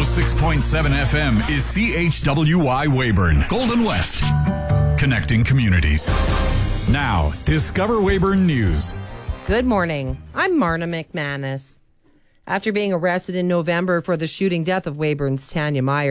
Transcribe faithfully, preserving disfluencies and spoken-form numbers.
one oh six point seven F M is C H W Y Weyburn, Golden West. Connecting communities. Now, Discover Weyburn News. Good morning. I'm Marna McManus. After being arrested in November for the shooting death of Weyburn's Tanya Meyer,